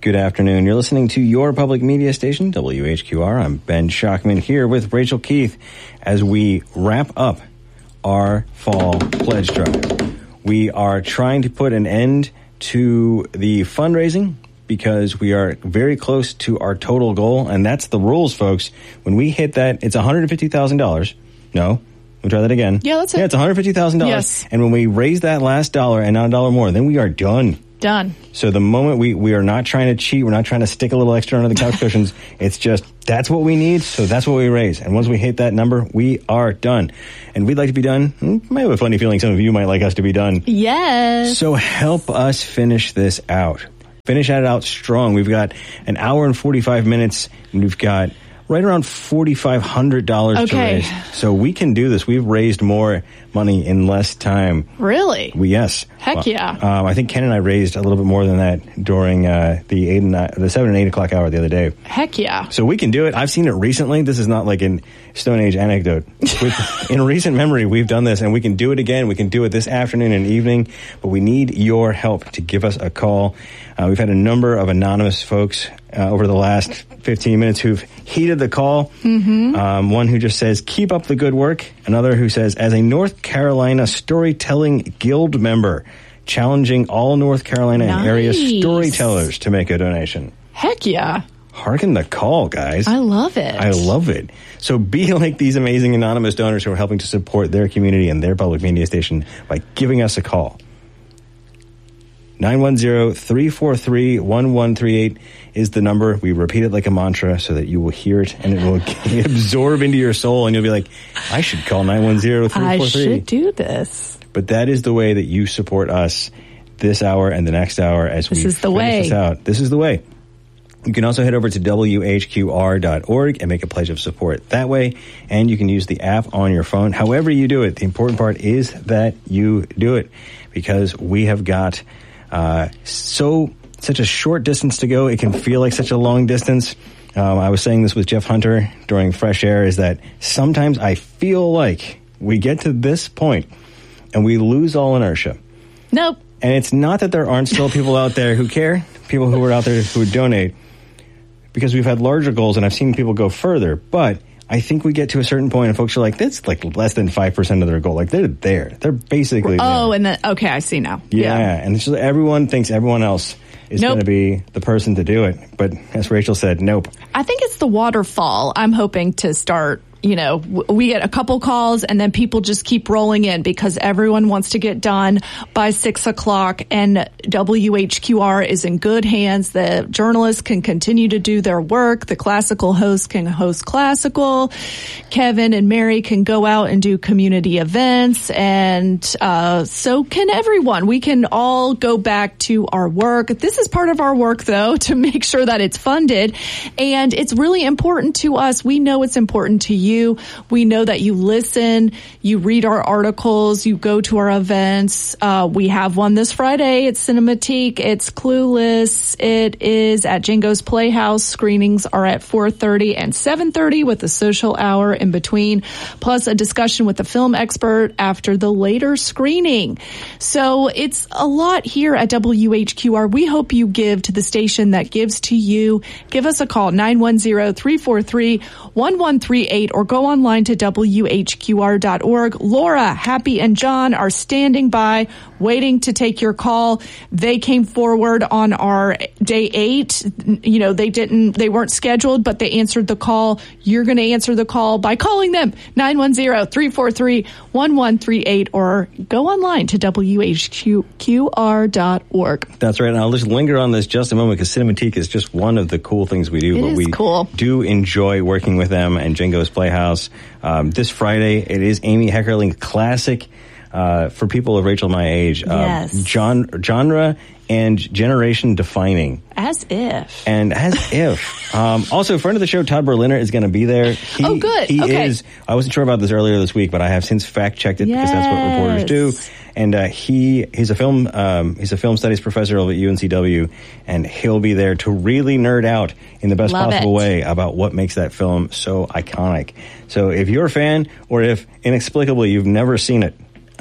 Good afternoon. You're listening to your public media station, W H Q R. I'm Ben Schachtman here with Rachel Keith as we wrap up our fall pledge drive. We are trying to put an end to the fundraising because we are very close to our total goal, and that's the rules, folks. When we hit that, it's one hundred fifty thousand dollars. No, we'll try that again. Yeah, that's it. Yeah, it's one hundred fifty thousand dollars. Yes. And when we raise that last dollar and not a dollar more, then we are done. Done. So the moment we, we are not trying to cheat, we're not trying to stick a little extra under the couch cushions. It's just, that's what we need, so that's what we raise. And once we hit that number, we are done. And we'd like to be done. I have a funny feeling some of you might like us to be done. Yes. So help us finish this out. Finish it out strong. We've got an hour and forty-five minutes, and we've got right around four thousand five hundred dollars okay. to raise. So we can do this. We've raised more money in less time. Really? We, yes. Heck well, yeah. Um, I think Ken and I raised a little bit more than that during uh, the eight and nine, the seven and eight o'clock hour the other day. Heck yeah. So we can do it. I've seen it recently. This is not like an Stone Age anecdote. With, in recent memory, we've done this, and we can do it again. We can do it this afternoon and evening, but we need your help to give us a call. Uh, we've had a number of anonymous folks uh, over the last fifteen minutes who've heeded the call. Mm-hmm. Um, one who just says, keep up the good work. Another who says, as a North Carolina Storytelling Guild member, challenging all North Carolina nice. and area storytellers to make a donation. Heck yeah. Harken the call, guys. I love it. I love it. So be like these amazing anonymous donors who are helping to support their community and their public media station by giving us a call. nine one zero, three four three, one one three eight is the number. We repeat it like a mantra so that you will hear it and it will absorb into your soul, and you'll be like, I should call nine one zero, three four three. I should do this. But that is the way that you support us this hour and the next hour as this we is the finish way. this out. This is the way. You can also head over to W H Q R dot org and make a pledge of support that way. And you can use the app on your phone. However you do it, the important part is that you do it, because we have got uh, so such a short distance to go. It can feel like such a long distance. Um, I was saying this with Jeff Hunter during Fresh Air, is that sometimes I feel like we get to this point and we lose all inertia. Nope. And it's not that there aren't still people out there who care, people who are out there who would donate, because we've had larger goals and I've seen people go further. But I think we get to a certain point and folks are like, that's like less than five percent of their goal. Like they're there. They're basically Oh, there. and then, okay, I see now. Yeah. Yeah. And it's just, everyone thinks everyone else is Nope. going to be the person to do it. But as Rachel said, nope. I think it's the waterfall. I'm hoping to start. You know, w- we get a couple calls and then people just keep rolling in because everyone wants to get done by six o'clock, and W H Q R is in good hands. The journalists can continue to do their work. The classical hosts can host classical. Kevin and Mary can go out and do community events, and uh, so can everyone. We can all go back to our work. This is part of our work, though, to make sure that it's funded, and it's really important to us. We know it's important to you. You. We know that you listen, you read our articles, you go to our events. Uh, we have one this Friday. It's Cinematique. It's Clueless. It is at Django's Playhouse. Screenings are at four thirty and seven thirty with a social hour in between, plus a discussion with a film expert after the later screening. So it's a lot here at W H Q R. We hope you give to the station that gives to you. Give us a call, nine one zero, three four three, one one three eight, or go online to W H Q R dot org. Laura, Happy, and John are standing by, waiting to take your call. They came forward on our day eight. You know, they didn't, they weren't scheduled, but they answered the call. You're going to answer the call by calling them, nine one zero, three four three, one one three eight, or go online to W H Q R dot org. That's right. And I'll just linger on this just a moment, because Cinematique is just one of the cool things we do. It but is we cool. do enjoy working with them and Django's Playhouse. Um, this Friday, it is Amy Heckerling Classic uh, for people of Rachel my age. Yes. Uh, genre, genre and generation defining. As if. And as if. Um, also, a friend of the show, Todd Berliner, is going to be there. He, oh, good. He okay. is, I wasn't sure about this earlier this week, but I have since fact-checked it yes. because that's what reporters do. And uh, he he's a film um, he's a film studies professor over at U N C W, and he'll be there to really nerd out in the best Love possible it. way about what makes that film so iconic. So if you're a fan, or if inexplicably you've never seen it,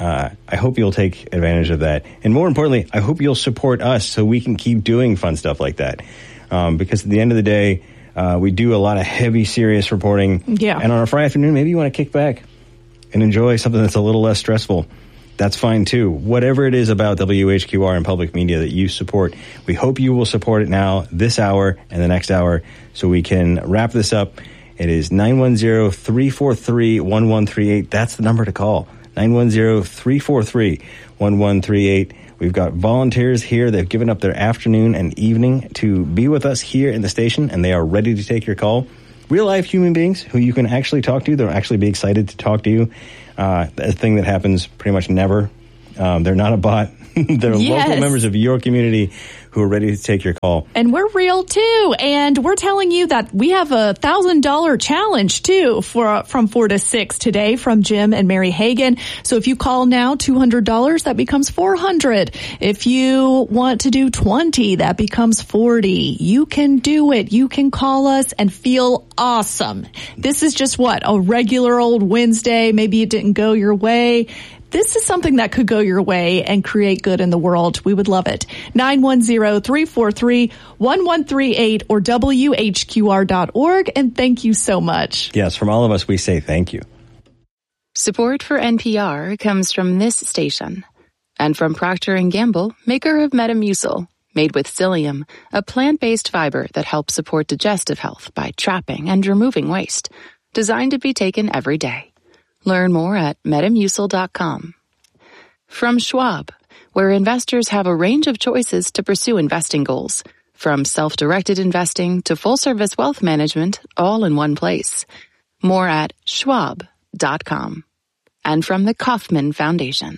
Uh, I hope you'll take advantage of that. And more importantly, I hope you'll support us so we can keep doing fun stuff like that. Um, because at the end of the day, uh, we do a lot of heavy, serious reporting. Yeah. And on a Friday afternoon, maybe you want to kick back and enjoy something that's a little less stressful. That's fine, too. Whatever it is about W H Q R and public media that you support, we hope you will support it now, this hour, and the next hour, so we can wrap this up. It is nine one zero, three four three, one one three eight. That's the number to call. nine one zero, three four three, one one three eight. We've got volunteers here. They've given up their afternoon and evening to be with us here in the station, and they are ready to take your call. Real-life human beings who you can actually talk to. They'll actually be excited to talk to you. Uh, a thing that happens pretty much never. Um, they're not a bot. They're Yes. local members of your community who are ready to take your call. And we're real too. And we're telling you that we have a thousand dollar challenge too for from four to six today from Jim and Mary Hagan. So if you call now, two hundred dollars, that becomes four hundred. If you want to do twenty, that becomes forty. You can do it. You can call us and feel awesome. This is just what? A regular old Wednesday. Maybe it didn't go your way. This is something that could go your way and create good in the world. We would love it. nine one zero, three four three, one one three eight or W H Q R dot org. And thank you so much. Yes, from all of us, we say thank you. Support for N P R comes from this station and from Procter and Gamble, maker of Metamucil, made with psyllium, a plant-based fiber that helps support digestive health by trapping and removing waste, designed to be taken every day. Learn more at metamucil dot com. From Schwab, where investors have a range of choices to pursue investing goals, from self-directed investing to full-service wealth management, all in one place. More at schwab dot com. And from the Kauffman Foundation.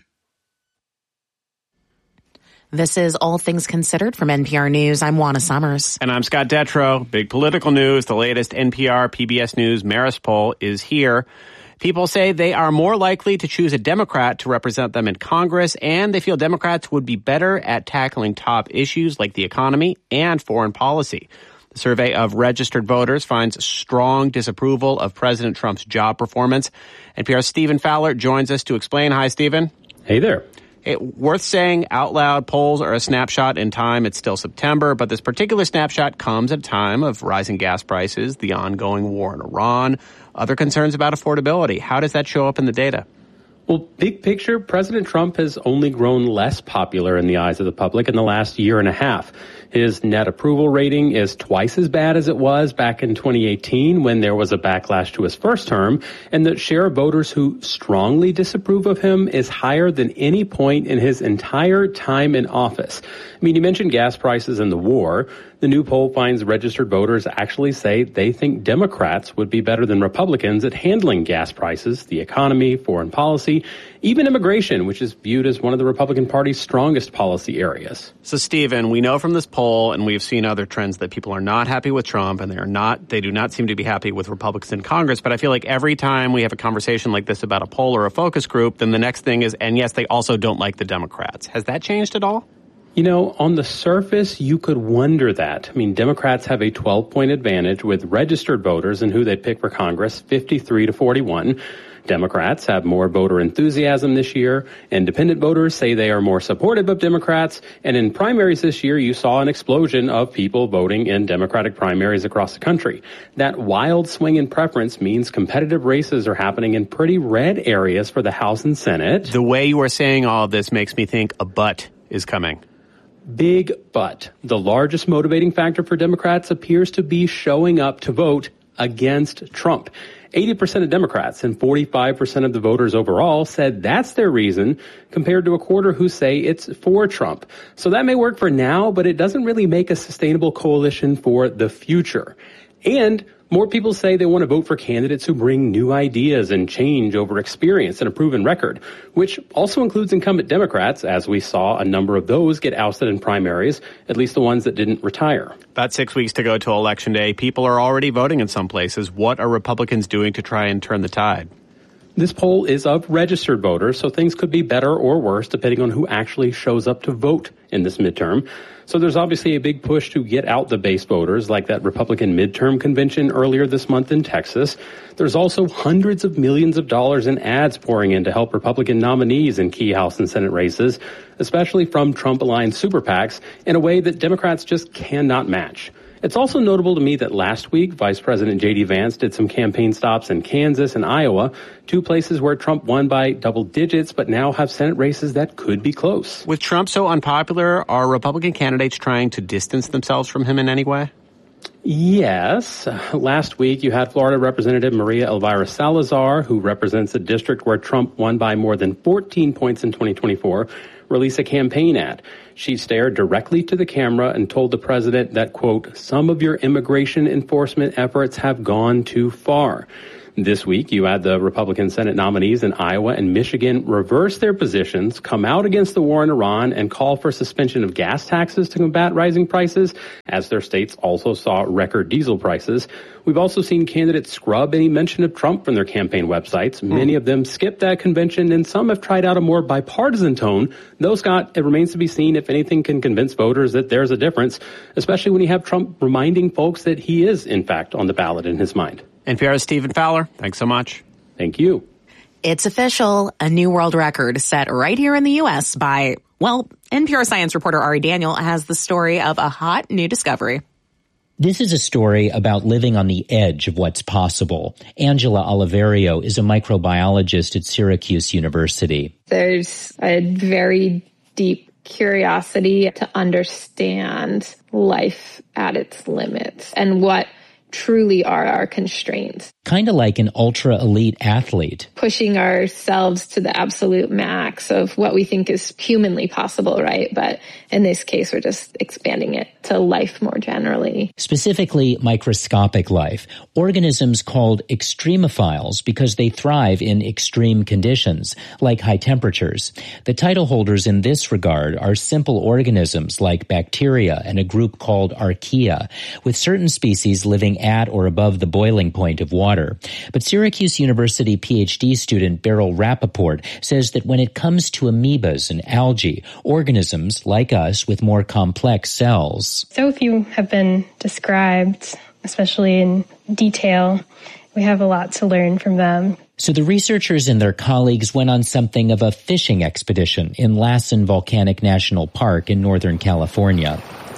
This is All Things Considered from N P R News. I'm Juana Summers. And I'm Scott Detrow. Big political news. The latest N P R P B S News Marist poll is here. People say they are more likely to choose a Democrat to represent them in Congress, and they feel Democrats would be better at tackling top issues like the economy and foreign policy. The survey of registered voters finds strong disapproval of President Trump's job performance. N P R's Stephen Fowler joins us to explain. Hi, Stephen. Hey there. It, worth saying out loud, polls are a snapshot in time. It's still September, but this particular snapshot comes at a time of rising gas prices, the ongoing war in Iran, other concerns about affordability. How does that show up in the data? Well, big picture, President Trump has only grown less popular in the eyes of the public in the last year and a half. His net approval rating is twice as bad as it was back in twenty eighteen when there was a backlash to his first term, and the share of voters who strongly disapprove of him is higher than any point in his entire time in office. I mean, you mentioned gas prices and the war. The new poll finds registered voters actually say they think Democrats would be better than Republicans at handling gas prices, the economy, foreign policy, even immigration, which is viewed as one of the Republican Party's strongest policy areas. So, Stephen, we know from this poll, and we've seen other trends, that people are not happy with Trump, and they are not, they do not seem to be happy with Republicans in Congress. But I feel like every time we have a conversation like this about a poll or a focus group, then the next thing is, and yes, they also don't like the Democrats. Has that changed at all? You know, on the surface, you could wonder that. I mean, Democrats have a twelve-point advantage with registered voters and who they'd pick for Congress, fifty-three to forty-one. Democrats have more voter enthusiasm this year. Independent voters say they are more supportive of Democrats. And in primaries this year, you saw an explosion of people voting in Democratic primaries across the country. That wild swing in preference means competitive races are happening in pretty red areas for the House and Senate. The way you are saying all of this makes me think a but is coming. Big but. The largest motivating factor for Democrats appears to be showing up to vote against Trump. eighty percent of Democrats and forty-five percent of the voters overall said that's their reason, compared to a quarter who say it's for Trump. So that may work for now, but it doesn't really make a sustainable coalition for the future. And more people say they want to vote for candidates who bring new ideas and change over experience and a proven record, which also includes incumbent Democrats, as we saw a number of those get ousted in primaries, at least the ones that didn't retire. About six weeks to go to Election Day. People are already voting in some places. What are Republicans doing to try and turn the tide? This poll is of registered voters, so things could be better or worse depending on who actually shows up to vote in this midterm. So there's obviously a big push to get out the base voters, like that Republican midterm convention earlier this month in Texas. There's also hundreds of millions of dollars in ads pouring in to help Republican nominees in key House and Senate races, especially from Trump-aligned super PACs, in a way that Democrats just cannot match. It's also notable to me that last week, Vice President J D Vance did some campaign stops in Kansas and Iowa, two places where Trump won by double digits, but now have Senate races that could be close. With Trump so unpopular, are Republican candidates trying to distance themselves from him in any way? Yes. Last week, you had Florida Representative Maria Elvira Salazar, who represents a district where Trump won by more than fourteen points in twenty twenty-four, release a campaign ad. She stared directly to the camera and told the president that, quote, some of your immigration enforcement efforts have gone too far. This week, you had the Republican Senate nominees in Iowa and Michigan reverse their positions, come out against the war in Iran, and call for suspension of gas taxes to combat rising prices, as their states also saw record diesel prices. We've also seen candidates scrub any mention of Trump from their campaign websites. Mm. Many of them skipped that convention, and some have tried out a more bipartisan tone. Though, Scott, it remains to be seen if anything can convince voters that there's a difference, especially when you have Trump reminding folks that he is, in fact, on the ballot in his mind. N P R's Stephen Fowler, thanks so much. Thank you. It's official. A new world record set right here in the U S by, well, N P R science reporter Ari Daniel has the story of a hot new discovery. This is a story about living on the edge of what's possible. Angela Oliverio is a microbiologist at Syracuse University. There's a very deep curiosity to understand life at its limits and what truly are our constraints. Kind of like an ultra-elite athlete. Pushing ourselves to the absolute max of what we think is humanly possible, right? But in this case, we're just expanding it to life more generally. Specifically, microscopic life. Organisms called extremophiles because they thrive in extreme conditions, like high temperatures. The title holders in this regard are simple organisms like bacteria and a group called archaea, with certain species living at or above the boiling point of water. But Syracuse University PhD student Beryl Rappaport says that when it comes to amoebas and algae, organisms like us with more complex cells. So few have been described, especially in detail. We have a lot to learn from them. So the researchers and their colleagues went on something of a fishing expedition in Lassen Volcanic National Park in Northern California.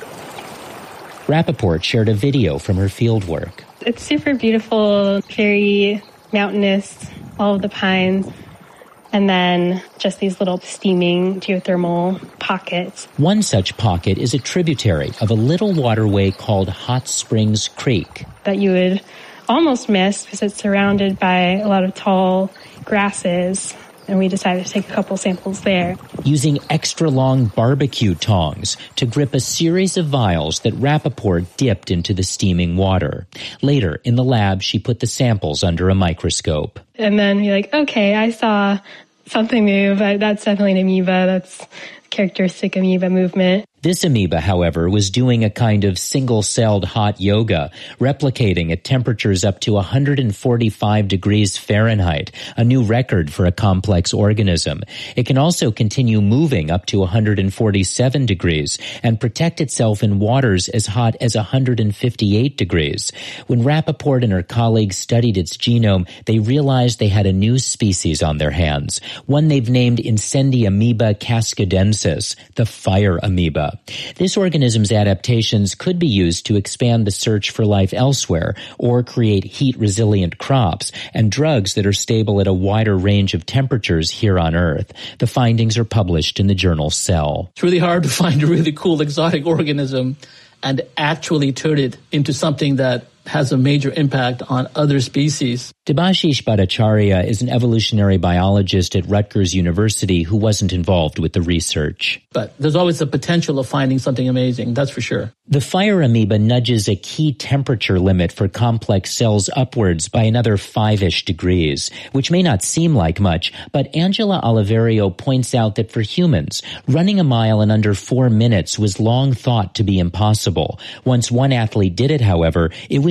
Rappaport shared a video from her fieldwork. It's super beautiful, very mountainous, all of the pines, and then just these little steaming geothermal pockets. One such pocket is a tributary of a little waterway called Hot Springs Creek. That you would almost miss because it's surrounded by a lot of tall grasses. And we decided to take a couple samples there. Using extra-long barbecue tongs to grip a series of vials that Rappaport dipped into the steaming water. Later, in the lab, she put the samples under a microscope. And then you're like, okay, I saw something move. That's definitely an amoeba. That's characteristic amoeba movement. This amoeba, however, was doing a kind of single-celled hot yoga, replicating at temperatures up to one hundred forty-five degrees Fahrenheit, a new record for a complex organism. It can also continue moving up to one hundred forty-seven degrees and protect itself in waters as hot as one hundred fifty-eight degrees. When Rappaport and her colleagues studied its genome, they realized they had a new species on their hands, one they've named Incendiamoeba cascadensis, the fire amoeba. This organism's adaptations could be used to expand the search for life elsewhere or create heat-resilient crops and drugs that are stable at a wider range of temperatures here on Earth. The findings are published in the journal Cell. It's really hard to find a really cool exotic organism and actually turn it into something that has a major impact on other species. Debashish Bhattacharya is an evolutionary biologist at Rutgers University who wasn't involved with the research. But there's always the potential of finding something amazing, that's for sure. The fire amoeba nudges a key temperature limit for complex cells upwards by another five-ish degrees, which may not seem like much, but Angela Oliverio points out that for humans, running a mile in under four minutes was long thought to be impossible. Once one athlete did it, however, it was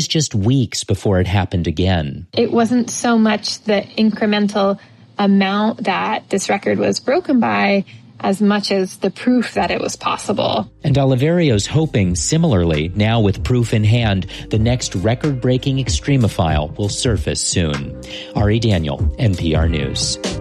was just weeks before it happened again. It wasn't so much the incremental amount that this record was broken by as much as the proof that it was possible. And Oliverio's hoping, similarly, now with proof in hand, the next record-breaking extremophile will surface soon. Ari Daniel, N P R News.